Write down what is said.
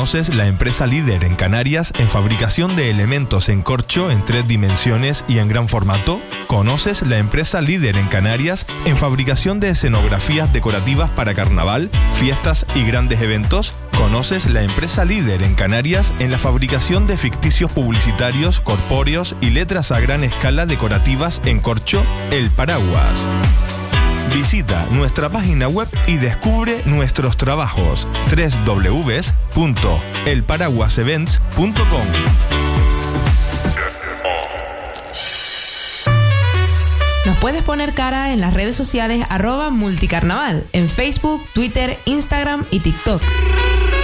¿Conoces la empresa líder en Canarias en fabricación de elementos en corcho en 3 dimensiones y en gran formato? ¿Conoces la empresa líder en Canarias en fabricación de escenografías decorativas para carnaval, fiestas y grandes eventos? ¿Conoces la empresa líder en Canarias en la fabricación de ficticios publicitarios, corpóreos y letras a gran escala decorativas en corcho? El Paraguas. Visita nuestra página web y descubre nuestros trabajos. www.elparaguasevents.com. Nos puedes poner cara en las redes sociales @multicarnaval, en Facebook, Twitter, Instagram y TikTok.